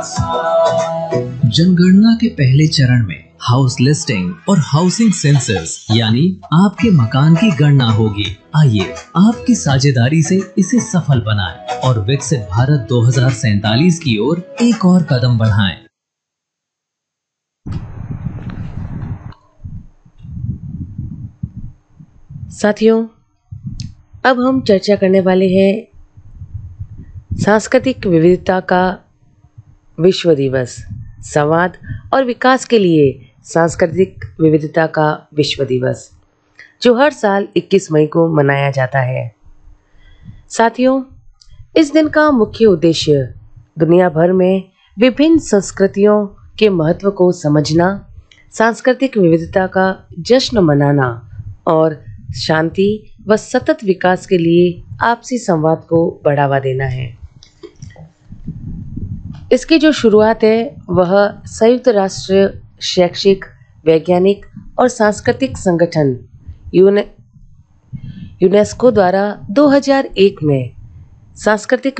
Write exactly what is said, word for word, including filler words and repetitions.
जनगणना के पहले चरण में हाउस लिस्टिंग और हाउसिंग सेंसस यानी आपके मकान की गणना होगी। आइए आपकी साझेदारी से इसे सफल बनाएं और विकसित भारत दो हज़ार सैंतालीस की ओर एक और कदम बढ़ाएं। साथियों, अब हम चर्चा करने वाले हैं सांस्कृतिक विविधता का विश्व दिवस, संवाद और विकास के लिए सांस्कृतिक विविधता का विश्व दिवस, जो हर साल इक्कीस मई को मनाया जाता है। साथियों, इस दिन का मुख्य उद्देश्य दुनिया भर में विभिन्न संस्कृतियों के महत्व को समझना, सांस्कृतिक विविधता का जश्न मनाना और शांति व सतत विकास के लिए आपसी संवाद को बढ़ावा देना है। इसकी जो शुरुआत है वह संयुक्त राष्ट्र शैक्षिक, वैज्ञानिक और सांस्कृतिक संगठन यूने यूनेस्को द्वारा दो हज़ार एक में सांस्कृतिक